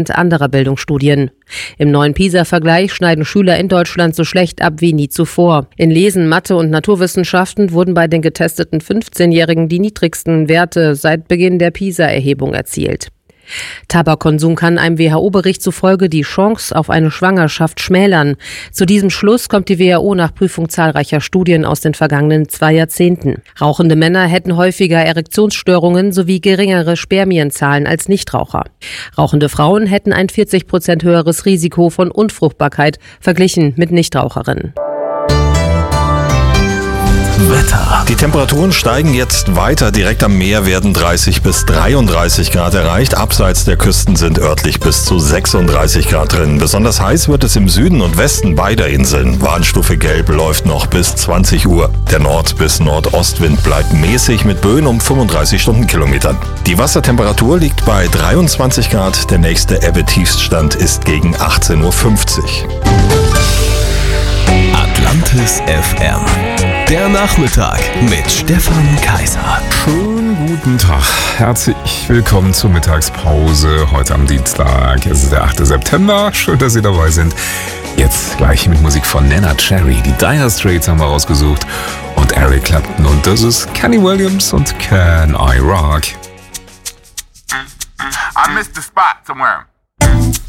anderer Bildungsstudien. Im neuen PISA-Vergleich schneiden Schüler in Deutschland so schlecht ab wie nie zuvor. In Lesen, Mathe und Naturwissenschaften wurden bei den getesteten 15-Jährigen die niedrigsten Werte seit Beginn der PISA-Erhebung erzielt. Tabakkonsum kann einem WHO-Bericht zufolge die Chance auf eine Schwangerschaft schmälern. Zu diesem Schluss kommt die WHO nach Prüfung zahlreicher Studien aus den vergangenen 2 Jahrzehnten. Rauchende Männer hätten häufiger Erektionsstörungen sowie geringere Spermienzahlen als Nichtraucher. Rauchende Frauen hätten ein 40% höheres Risiko von Unfruchtbarkeit verglichen mit Nichtraucherinnen. Wetter. Die Temperaturen steigen jetzt weiter. Direkt am Meer werden 30 bis 33 Grad erreicht. Abseits der Küsten sind örtlich bis zu 36 Grad drin. Besonders heiß wird es im Süden und Westen beider Inseln. Warnstufe Gelb läuft noch bis 20 Uhr. Der Nord- bis Nordostwind bleibt mäßig mit Böen um 35 Stundenkilometern. Die Wassertemperatur liegt bei 23 Grad. Der nächste Ebbe-Tiefststand ist gegen 18.50 Uhr. Atlantis FM. Der Nachmittag mit Stefan Kaiser. Schönen guten Tag. Herzlich willkommen zur Mittagspause heute am Dienstag. Es ist der 8. September. Schön, dass Sie dabei sind. Jetzt gleich mit Musik von Nenad Cherry. Die Dire Straits haben wir rausgesucht. Und Eric Clapton. Und das ist Kenny Williams und Can I Rock. I missed the spot somewhere.